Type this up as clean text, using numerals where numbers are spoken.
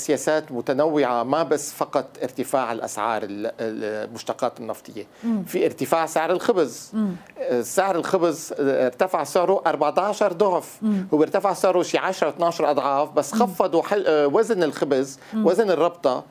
سياسات متنوعة، ما بس فقط ارتفاع الأسعار المشتقات النفطية. في ارتفاع سعر الخبز. سعر الخبز ارتفع سعره 14 ضعف. هو ارتفع سعره شي 10 12 أضعاف، بس خفضوا وزن الخبز، وزن الربطة